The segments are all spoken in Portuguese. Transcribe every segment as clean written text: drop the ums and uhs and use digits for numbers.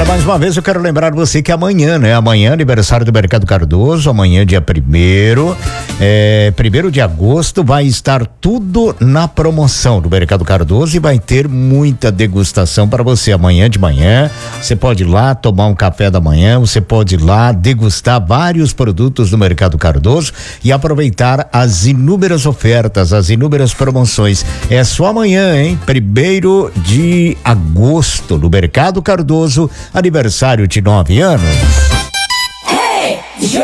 Olha, mais uma vez eu quero lembrar você que amanhã, né? Amanhã, aniversário do Mercado Cardoso, amanhã, dia 1º de agosto, vai estar tudo na promoção do Mercado Cardoso e vai ter muita degustação para você amanhã de manhã. Você pode ir lá tomar um café da manhã, você pode ir lá degustar vários produtos do Mercado Cardoso e aproveitar as inúmeras ofertas, as inúmeras promoções. É só amanhã, hein? 1º de agosto, no Mercado Cardoso, aniversário de 9 anos. Hey,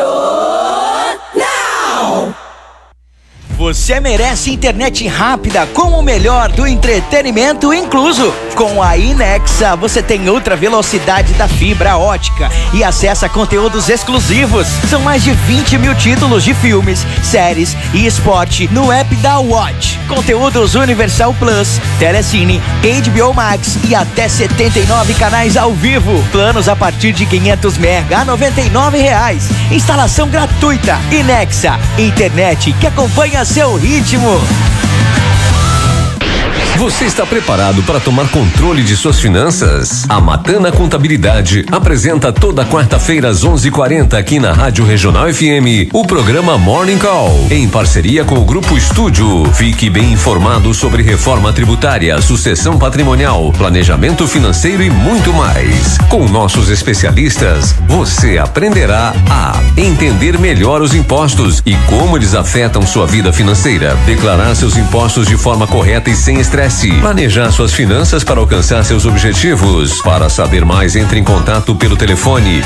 Jornal! Você merece internet rápida com o melhor do entretenimento incluso. Com a Inexa, você tem outra velocidade da fibra ótica e acessa conteúdos exclusivos. São mais de 20 mil títulos de filmes, séries e esporte no app da Watch. Conteúdos Universal Plus, Telecine, HBO Max e até 79 canais ao vivo. Planos a partir de 500 MB a R$99. Instalação gratuita. Inexa, internet que acompanha seu ritmo. Você está preparado para tomar controle de suas finanças? A Matana Contabilidade apresenta toda quarta-feira às 11h40 aqui na Rádio Regional FM o programa Morning Call, em parceria com o Grupo Estúdio. Fique bem informado sobre reforma tributária, sucessão patrimonial, planejamento financeiro e muito mais. Com nossos especialistas, você aprenderá a entender melhor os impostos e como eles afetam sua vida financeira, declarar seus impostos de forma correta e sem estresse, planejar suas finanças para alcançar seus objetivos. Para saber mais, entre em contato pelo telefone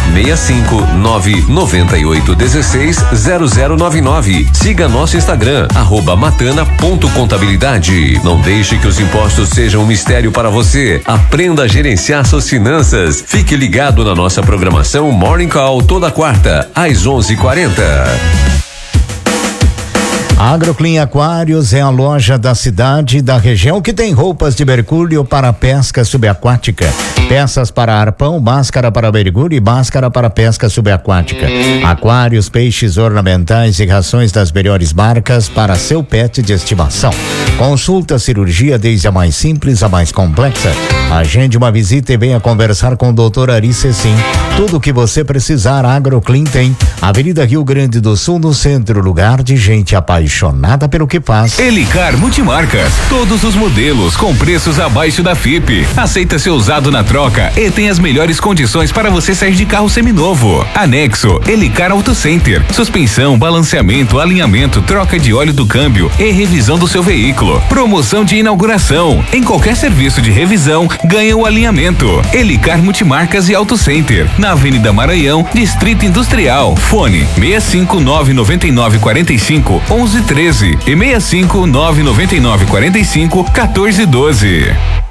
65998160099. Siga nosso Instagram @matana.contabilidade. Não deixe que os impostos sejam um mistério para você. Aprenda a gerenciar suas finanças. Fique ligado na nossa programação Morning Call toda quarta às 11h40. Agroclean Aquários é a loja da cidade e da região que tem roupas de mergulho para pesca subaquática, peças para arpão, máscara para mergulho e máscara para pesca subaquática, aquários, peixes ornamentais e rações das melhores marcas para seu pet de estimação. Consulta cirurgia desde a mais simples à mais complexa. Agende uma visita e venha conversar com o Dr. Ari Cecim. Tudo o que você precisar, a Agroclean tem. Avenida Rio Grande do Sul, no centro, lugar de gente apaixonada pelo que faz. Elicar Multimarcas, todos os modelos com preços abaixo da FIP. Aceita seu usado na troca e tem as melhores condições para você sair de carro seminovo. Anexo Elicar Auto Center, suspensão, balanceamento, alinhamento, troca de óleo do câmbio e revisão do seu veículo. Promoção de inauguração. Em qualquer serviço de revisão, ganha o alinhamento. Elicar Multimarcas e Auto Center, na Avenida Maranhão, Distrito Industrial. Fone 65999451113 e 65999451412.